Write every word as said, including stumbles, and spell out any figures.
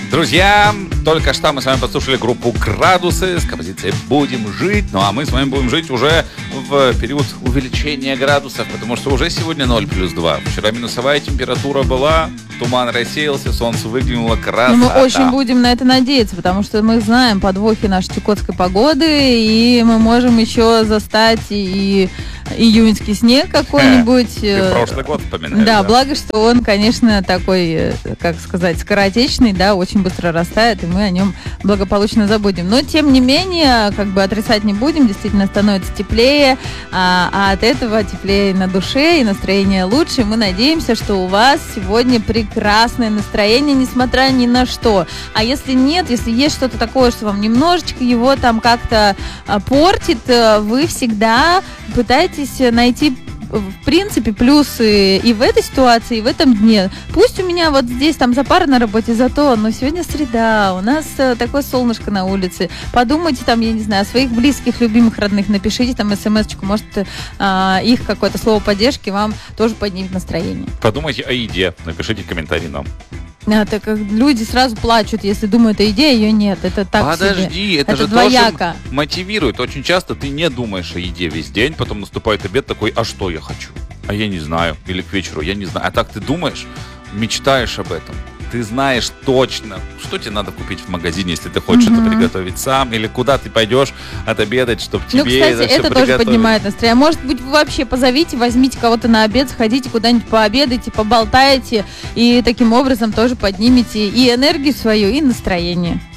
Друзья, только что мы с вами послушали группу «Градусы» с композицией «Будем жить». Ну а мы с вами будем жить уже в период увеличения градусов, потому что уже сегодня ноль плюс два. Вчера минусовая температура была, туман рассеялся, солнце выглянуло, красота. Но мы очень будем на это надеяться, потому что мы знаем подвохи нашей чукотской погоды, и мы можем еще застать и июньский снег какой-нибудь. Ты прошлый год вспоминаешь. Да, да, благо, что он, конечно, такой, как сказать, скоротечный, да, очень быстро растает, и мы о нем благополучно забудем. Но, тем не менее, как бы отрицать не будем, действительно становится теплее, а, а от этого теплее на душе, и настроение лучше. Мы надеемся, что у вас сегодня прекрасное настроение, несмотря ни на что. А если нет, если есть что-то такое, что вам немножечко его там как-то а, портит, вы всегда пытаетесь найти, в принципе, плюсы и в этой ситуации, и в этом дне. Пусть у меня вот здесь там запара на работе, зато, но сегодня среда, у нас такое солнышко на улице. Подумайте там, я не знаю, о своих близких, любимых, родных, напишите там смс-очку, может, а, их какое-то слово поддержки вам тоже поднимет настроение. Подумайте о еде, напишите комментарий нам. А, так люди сразу плачут, если думают о еде, ее нет. Это так Подожди, себе. это, это же двояко. тоже мотивирует. Очень часто ты не думаешь о еде весь день, потом наступает обед такой, а что я хочу? А я не знаю. Или к вечеру, я не знаю. А так ты думаешь, мечтаешь об этом. Ты знаешь точно, что тебе надо купить в магазине, если ты хочешь mm-hmm. это приготовить сам, или куда ты пойдешь отобедать, чтобы тебе ну, кстати, это все это приготовить. тоже поднимает настроение. Может быть, вы вообще позовите, возьмите кого-то на обед, сходите куда-нибудь пообедаете, поболтаете, и таким образом тоже поднимете и энергию свою, и настроение.